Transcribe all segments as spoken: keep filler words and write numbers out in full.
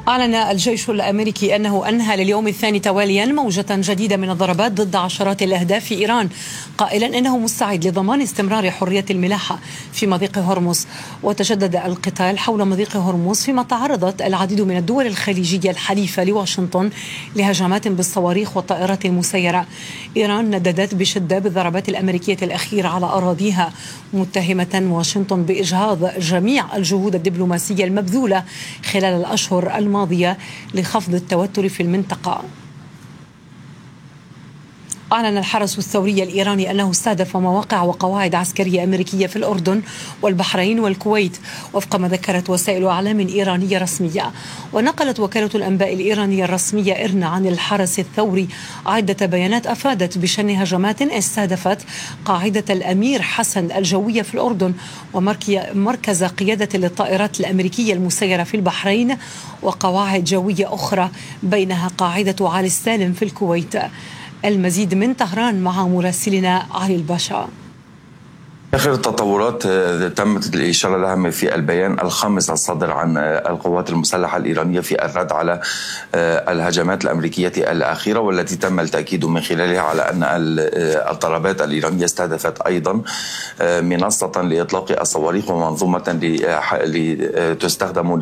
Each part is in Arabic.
أعلن الجيش الأمريكي أنه أنهى لليوم الثاني تواليا موجة جديدة من الضربات ضد عشرات الأهداف في إيران، قائلا أنه مستعد لضمان استمرار حرية الملاحة في مضيق هرمز. وتجدد القتال حول مضيق هرمز فيما تعرضت العديد من الدول الخليجية الحليفة لواشنطن لهجمات بالصواريخ والطائرات المسيرة. إيران نددت بشدة بالضربات الأمريكية الأخيرة على أراضيها، متهمة واشنطن بإجهاض جميع الجهود الدبلوماسية المبذولة خلال الأشهر الماضية الماضية لخفض التوتر في المنطقة. أعلن الحرس الثوري الإيراني أنه استهدف مواقع وقواعد عسكرية أمريكية في الأردن والبحرين والكويت وفق ما ذكرت وسائل أعلام إيرانية رسمية. ونقلت وكالة الأنباء الإيرانية الرسمية إيرنا عن الحرس الثوري عدة بيانات أفادت بشن هجمات استهدفت قاعدة الأمير حسن الجوية في الأردن ومركز قيادة للطائرات الأمريكية المسيرة في البحرين وقواعد جوية أخرى بينها قاعدة علي السالم في الكويت. المزيد من طهران مع مراسلنا علي الباشا. آخر التطورات تمت الإشارة لها في البيان الخامس الصادر عن القوات المسلحة الإيرانية في الرد على الهجمات الأمريكية الأخيرة، والتي تم التأكيد من خلالها على أن الضربات الإيرانية استهدفت أيضا منصة لإطلاق الصواريخ ومنظومة تستخدم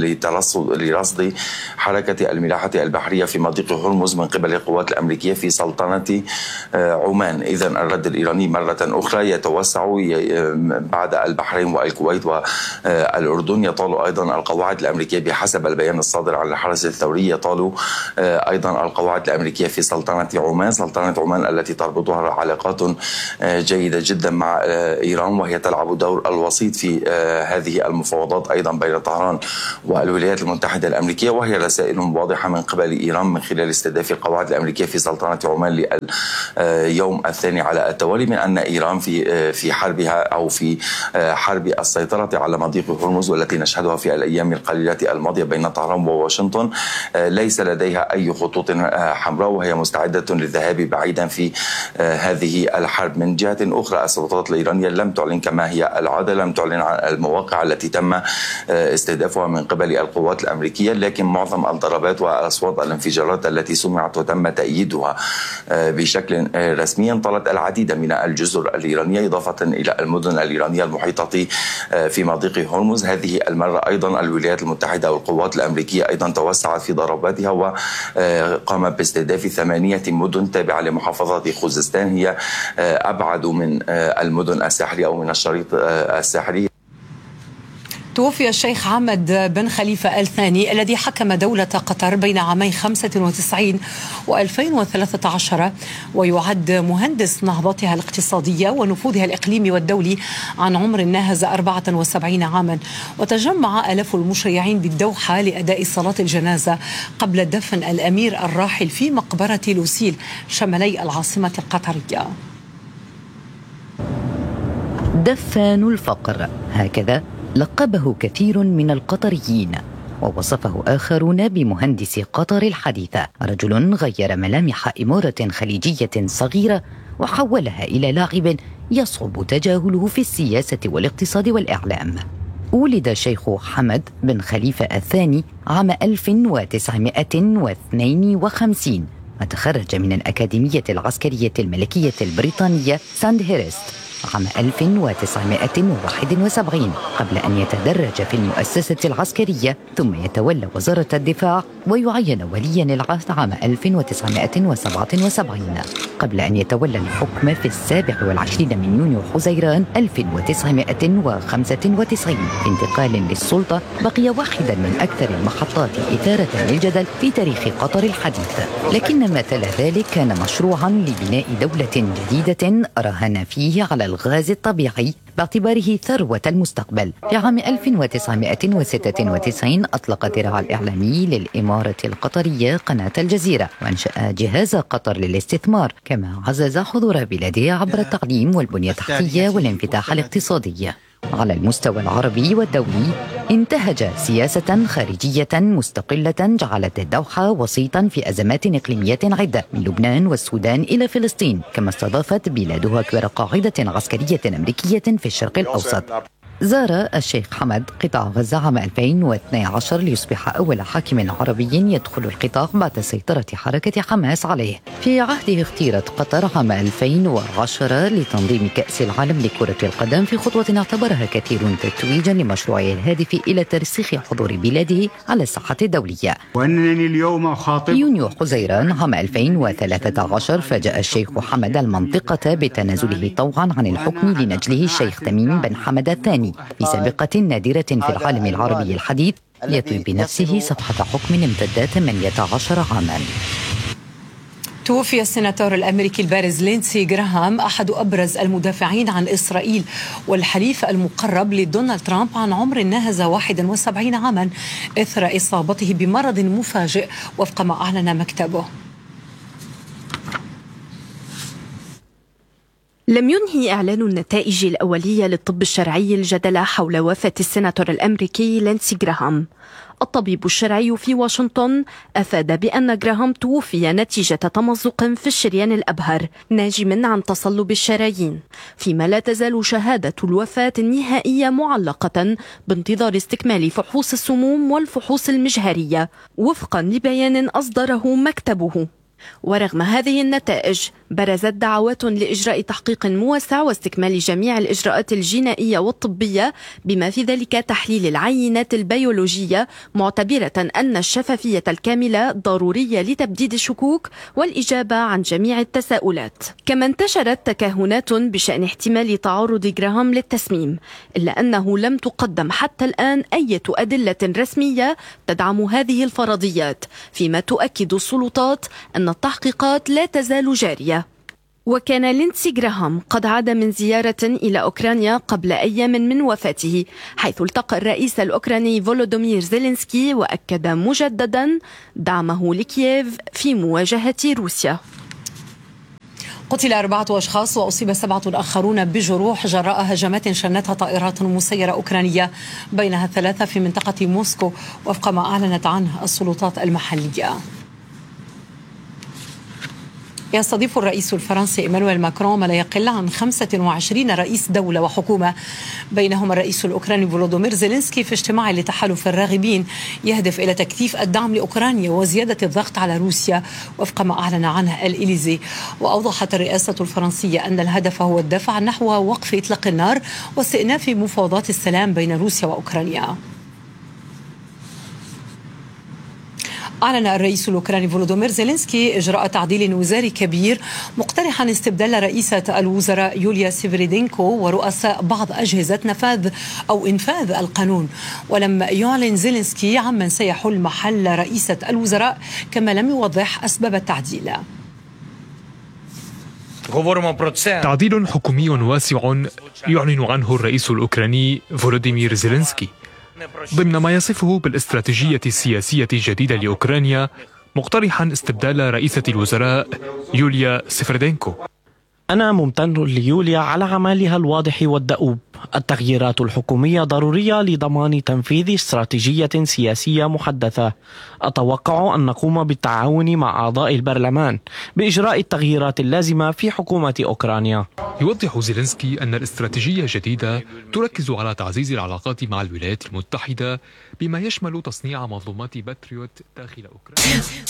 لرصد حركة الملاحة البحرية في مضيق هرمز من قبل القوات الأمريكية في سلطنة عمان. إذن الرد الإيراني مرة أخرى يتوسع بعد البحرين والكويت والأردن. يطال أيضا القواعد الأمريكية بحسب البيان الصادر عن الحرس الثوري، يطال أيضا القواعد الأمريكية في سلطنة عمان، سلطنة عمان التي تربطها علاقات جيدة جدا مع إيران، وهي تلعب دور الوسيط في هذه المفاوضات أيضا بين طهران والولايات المتحدة الأمريكية. وهي رسائل واضحة من قبل إيران من خلال استهداف القواعد الأمريكية في سلطنة عمان لليوم الثاني على التوالي من أن إيران في في حربها أو في حرب السيطرة على مضيق هرمز، والتي نشهدها في الأيام القليلة الماضية بين طهران وواشنطن، ليس لديها أي خطوط حمراء، وهي مستعدة للذهاب بعيدا في هذه الحرب. من جهة أخرى السلطات الإيرانية لم تعلن كما هي العادة، لم تعلن عن المواقع التي تم استهدافها من قبل القوات الأمريكية، لكن معظم الضربات وأصوات الانفجارات التي سمعت وتم تأييدها بشكل رسمي طالت العديد من الجزر الإيرانية إضافة إلى المدن الإيرانية المحيطة في مضيق هرمز. هذه المرة أيضا الولايات المتحدة والقوات الأمريكية أيضا توسعت في ضرباتها وقامت باستهداف ثمانية مدن تابعة لمحافظة خوزستان، هي أبعد من المدن الساحلية أو من الشريط الساحلي. توفي الشيخ حمد بن خليفة آل ثاني الذي حكم دولة قطر بين عامي خمسة وتسعين وألفين وثلاثة عشر، ويعد مهندس نهضتها الاقتصادية ونفوذها الإقليمي والدولي عن عمر ناهز أربعة وسبعين عاما. وتجمع آلاف المشيعين بالدوحة لأداء صلاة الجنازة قبل دفن الأمير الراحل في مقبرة لوسيل شمالي العاصمة القطرية. دفان الفقر، هكذا لقبه كثير من القطريين، ووصفه آخرون بمهندس قطر الحديثة، رجل غير ملامح إمارة خليجية صغيرة وحولها إلى لاعب يصعب تجاهله في السياسة والاقتصاد والإعلام. ولد الشيخ حمد بن خليفة الثاني عام ألف وتسعمائة واثنين وخمسين، وتخرج من الأكاديمية العسكرية الملكية البريطانية ساندهيرست عام ألف وتسعمائة وواحد وسبعين قبل أن يتدرج في المؤسسة العسكرية، ثم يتولى وزارة الدفاع ويعين وليا العهد عام ألف وتسعمائة وسبعة وسبعين قبل أن يتولى الحكم في السابع والعشرين من يونيو حزيران ألف وتسعمائة وخمسة وتسعين. انتقال للسلطة بقي واحدا من أكثر المحطات إثارة للجدل في تاريخ قطر الحديث، لكن ما تلا ذلك كان مشروعا لبناء دولة جديدة راهن فيه على الغاز الطبيعي باعتباره ثروة المستقبل. في عام ألف وتسعمائة وستة وتسعين أطلق الذراع الإعلامي للإمارة القطرية قناة الجزيرة، وأنشأ جهاز قطر للاستثمار، كما عزز حضور بلاده عبر التعليم والبنية التحتية والانفتاح الاقتصادي. على المستوى العربي والدولي انتهج سياسة خارجية مستقلة جعلت الدوحة وسيطا في أزمات إقليمية عدة من لبنان والسودان إلى فلسطين، كما استضافت بلاده أكبر قاعدة عسكرية أمريكية في الشرق الأوسط. زار الشيخ حمد قطاع غزة عام ألفين واثني عشر ليصبح أول حاكم عربي يدخل القطاع بعد سيطرة حركة حماس عليه. في عهده اختيرت قطر عام ألفين وعشرة لتنظيم كأس العالم لكرة القدم في خطوة اعتبرها كثير تتويجا لمشروعه الهادف إلى ترسيخ حضور بلاده على الساحة الدولية. وأنني اليوم أخاطب يونيو حزيران عام ألفين وثلاثة عشر فاجأ الشيخ حمد المنطقة بتنازله طوعا عن الحكم لنجله الشيخ تميم بن حمد الثاني في سابقة نادرة في العالم العربي الحديث، يطوي بنفسه صفحة حكم امتدت ثمانية عشر عاما. توفي السيناتور الأمريكي البارز لينسي جراهام أحد أبرز المدافعين عن إسرائيل والحليف المقرب لدونالد ترامب عن عمر ناهز واحد وسبعين عاما إثر إصابته بمرض مفاجئ وفق ما أعلن مكتبه. لم ينهي إعلان النتائج الأولية للطب الشرعي الجدل حول وفاة السيناتور الأمريكي لينسي جراهام. الطبيب الشرعي في واشنطن أفاد بأن جراهام توفي نتيجة تمزق في الشريان الأبهر ناجم عن تصلب الشرايين، فيما لا تزال شهادة الوفاة النهائية معلقة بانتظار استكمال فحوص السموم والفحوص المجهرية وفقا لبيان أصدره مكتبه. ورغم هذه النتائج برزت دعوات لإجراء تحقيق موسع واستكمال جميع الإجراءات الجنائية والطبية بما في ذلك تحليل العينات البيولوجية، معتبرة أن الشفافية الكاملة ضرورية لتبديد الشكوك والإجابة عن جميع التساؤلات. كما انتشرت تكهنات بشأن احتمال تعرض جراهام للتسميم، إلا أنه لم تقدم حتى الآن أي أدلة رسمية تدعم هذه الفرضيات، فيما تؤكد السلطات أن التحقيقات لا تزال جارية. وكان لينسي جراهام قد عاد من زيارة إلى أوكرانيا قبل أيام من وفاته، حيث التقى الرئيس الأوكراني فولودومير زيلينسكي وأكد مجددا دعمه لكييف في مواجهة روسيا. قتل أربعة أشخاص وأصيب سبعة آخرون بجروح جراء هجمات شنتها طائرات مسيرة أوكرانية، بينها ثلاثة في منطقة موسكو وفق ما أعلنت عنه السلطات المحلية. يستضيف الرئيس الفرنسي إيمانويل ماكرون ما لا يقل عن خمسة وعشرين رئيس دولة وحكومة، بينهم الرئيس الأوكراني فولودومير زيلينسكي في اجتماع لتحالف الراغبين يهدف إلى تكثيف الدعم لأوكرانيا وزيادة الضغط على روسيا وفق ما أعلن عنه الإليزي. وأوضحت الرئاسة الفرنسية أن الهدف هو الدفع نحو وقف إطلاق النار واستئناف مفاوضات السلام بين روسيا وأوكرانيا. أعلن الرئيس الأوكراني فولودومير زيلينسكي إجراء تعديل وزاري كبير، مقترحا استبدال رئيسة الوزراء يوليا سيفريدينكو ورؤساء بعض أجهزة نفاذ أو إنفاذ القانون. ولم يعلن زيلينسكي عمن سيحل محل رئيسة الوزراء، كما لم يوضح أسباب التعديل. تعديل حكومي واسع يعلن عنه الرئيس الأوكراني فولوديمير زيلينسكي ضمن ما يصفه بالاستراتيجية السياسية الجديدة لأوكرانيا، مقترحا استبدال رئيسة الوزراء يوليا سيفريدينكو. أنا ممتن ليوليا على عملها الواضح والدؤوب. التغييرات الحكومية ضرورية لضمان تنفيذ استراتيجية سياسية محدثة. أتوقع أن نقوم بالتعاون مع أعضاء البرلمان بإجراء التغييرات اللازمة في حكومة أوكرانيا. يوضح زيلينسكي أن الاستراتيجية الجديدة تركز على تعزيز العلاقات مع الولايات المتحدة بما يشمل تصنيع منظومات باتريوت داخل أوكرانيا.